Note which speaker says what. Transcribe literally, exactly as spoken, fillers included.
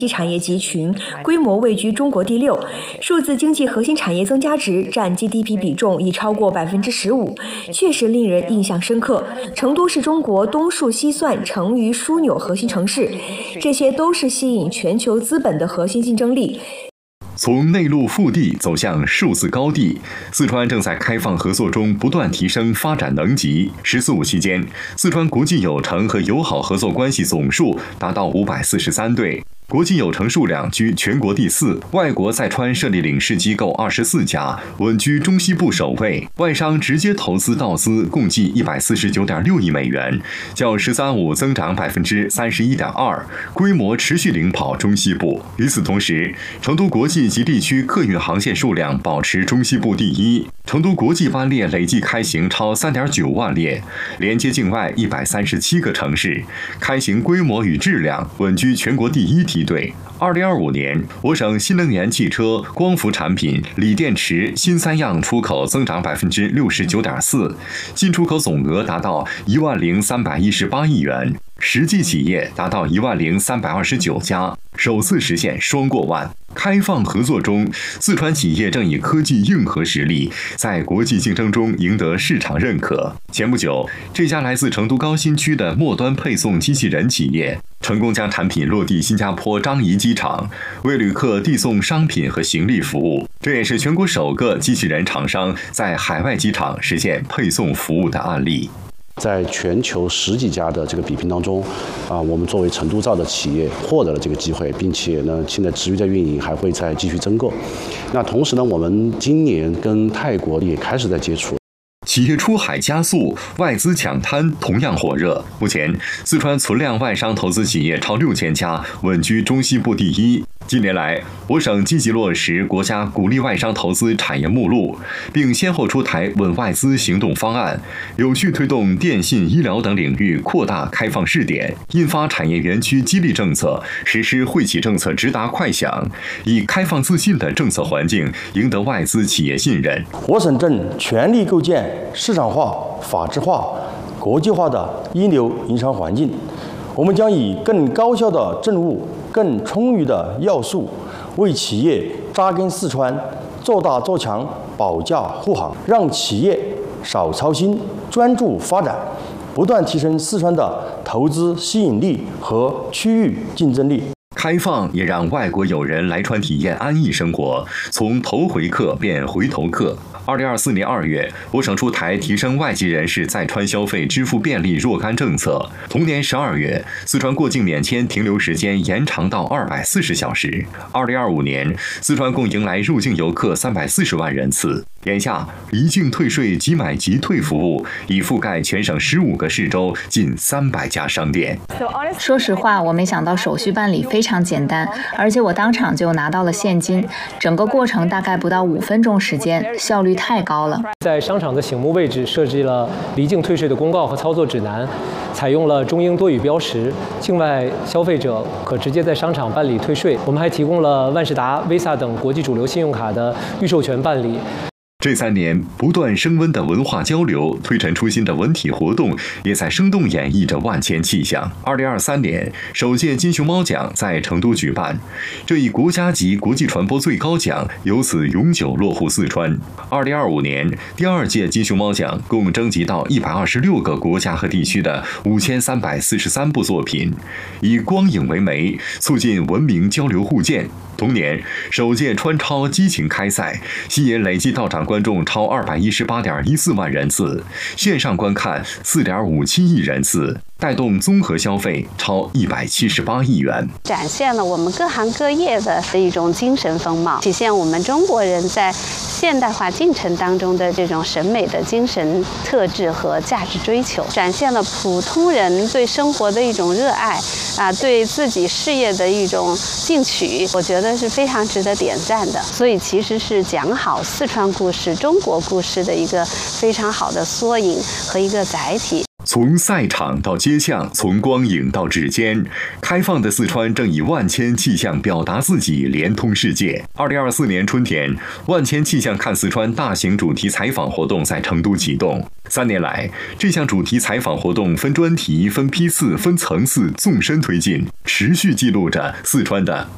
Speaker 1: 产业集群，规模位居中国第六，数字经济核心产业增加值占 G D P 比重已超过百分之十五，确实令人印象深刻。成都是中国东数西算、成渝枢纽核心城市，这些都是吸引全球资本的核心竞争力。
Speaker 2: 从内陆腹地走向数字高地，四川正在开放合作中不断提升发展能级。“十四五”期间，四川国际友城和友好合作关系总数达到五百四十三对。国际友城数量居全国第四，外国在川设立领事机构二十四家，稳居中西部首位。外商直接投资到资共计一百四十九点六亿美元，较“十三五”增长百分之三十一点二，规模持续领跑中西部。与此同时，成都国际及地区客运航线数量保持中西部第一，成都国际班列累计开行超三点九万列，连接境外一百三十七个城市，开行规模与质量稳居全国第一梯队。二零二五年，我省新能源汽车、光伏产品、锂电池新三样出口增长百分之六十九点四，进出口总额达到一万零三百一十八亿元，实际企业达到一万零三百二十九家，首次实现双过万。开放合作中，四川企业正以科技硬核实力在国际竞争中赢得市场认可。前不久，这家来自成都高新区的末端配送机器人企业成功将产品落地新加坡樟宜机场，为旅客递送商品和行李服务。这也是全国首个机器人厂商在海外机场实现配送服务的案例。
Speaker 3: 在全球十几家的这个比拼当中，啊，我们作为成都造的企业获得了这个机会，并且呢，现在持续在运营，还会再继续增购。那同时呢，我们今年跟泰国也开始在接触。
Speaker 2: 企业出海加速，外资抢滩同样火热。目前，四川存量外商投资企业超六千家，稳居中西部第一。近年来，我省积极落实国家鼓励外商投资产业目录，并先后出台稳外资行动方案，有序推动电信、医疗等领域扩大开放试点，印发产业园区激励政策，实施惠企政策直达快享，以开放自信的政策环境赢得外资企业信任。
Speaker 4: 我省正全力构建市场化、法治化、国际化的一流营商环境。我们将以更高效的政务、更充裕的要素，为企业扎根四川，做大做强，保驾护航，让企业少操心，专注发展，不断提升四川的投资吸引力和区域竞争力。
Speaker 2: 开放也让外国友人来川体验安逸生活，从头回客变回头客。二零二四年二月，我省出台提升外籍人士在川消费支付便利若干政策。同年十二月，四川过境免签停留时间延长到二百四十小时。二零二五年，四川共迎来入境游客三百四十万人次。眼下，离境退税即买即退服务已覆盖全省十五个市州，近三百家商店。
Speaker 5: 说实话，我没想到手续办理非常简单，而且我当场就拿到了现金，整个过程大概不到五分钟时间，效率太高了。
Speaker 6: 在商场的醒目位置设置了离境退税的公告和操作指南，采用了中英多语标识，境外消费者可直接在商场办理退税。我们还提供了万事达、Visa 等国际主流信用卡的预授权办理。
Speaker 2: 这三年不断升温的文化交流，推陈出新的文体活动，也在生动演绎着万千气象。二零二三年，首届金熊猫奖在成都举办，这一国家级国际传播最高奖由此永久落户四川。二零二五年，第二届金熊猫奖共征集到一百二十六个国家和地区的五千三百四十三部作品，以光影为媒，促进文明交流互鉴。同年，首届川超激情开赛，吸引累计到场观众超二百一十八点一四万人次，线上观看四点五七亿人次，带动综合消费超一百七十八亿元，
Speaker 7: 展现了我们各行各业的一种精神风貌，体现我们中国人在现代化进程当中的这种审美的精神特质和价值追求，展现了普通人对生活的一种热爱啊，对自己事业的一种进取，我觉得是非常值得点赞的。所以其实是讲好四川故事、中国故事的一个非常好的缩影和一个载体。
Speaker 2: 从赛场到街巷，从光影到指尖，开放的四川正以万千气象表达自己，连通世界。二零二四年春天，万千气象看四川大型主题采访活动在成都启动。三年来，这项主题采访活动分专题、分批次、分层次纵深推进，持续记录着四川的